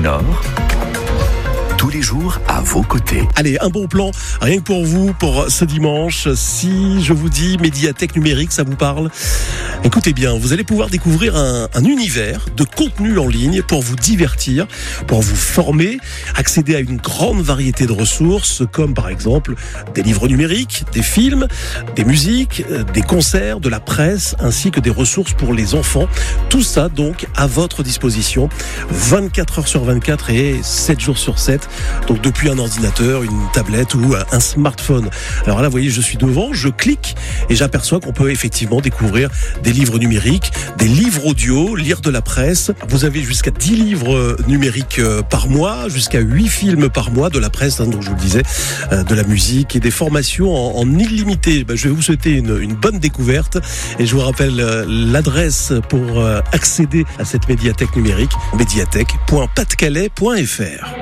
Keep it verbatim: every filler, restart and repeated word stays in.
Nord, tous les jours à vos côtés. Allez, un bon plan, rien que pour vous, pour ce dimanche. Si je vous dis médiathèque numérique, ça vous parle ? Écoutez bien, vous allez pouvoir découvrir un, un univers de contenu en ligne pour vous divertir, pour vous former, accéder à une grande variété de ressources, comme par exemple des livres numériques, des films, des musiques, des concerts, de la presse, ainsi que des ressources pour les enfants. Tout ça donc à votre disposition, vingt-quatre heures sur vingt-quatre et sept jours sur sept. Donc depuis un ordinateur, une tablette ou un smartphone. Alors là, vous voyez, je suis devant, je clique et j'aperçois qu'on peut effectivement découvrir des livres numériques, des livres audio, lire de la presse. Vous avez jusqu'à dix livres numériques par mois, jusqu'à huit films par mois, de la presse, hein, donc je vous le disais, euh, de la musique et des formations en, en illimité. Ben, je vais vous souhaiter une, une bonne découverte et je vous rappelle euh, l'adresse pour euh, accéder à cette médiathèque numérique, médiathèque point pas de calais point f r.